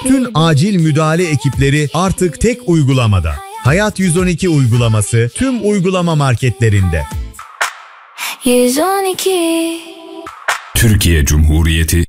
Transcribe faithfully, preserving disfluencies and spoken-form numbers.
Bütün acil müdahale ekipleri artık tek uygulamada. Hayat yüz on iki uygulaması tüm uygulama marketlerinde. yüz on iki Türkiye Cumhuriyeti